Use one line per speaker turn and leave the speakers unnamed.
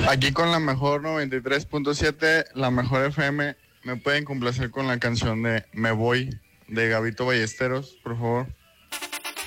Aquí con la mejor 93.7, la mejor FM. ¿Me pueden complacer con la canción de Me Voy de Gabito Ballesteros, por favor?